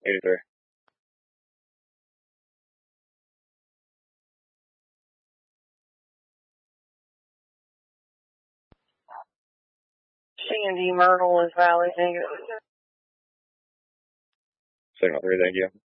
83. C&D Myrtle is valid negative. Signal 3, thank you.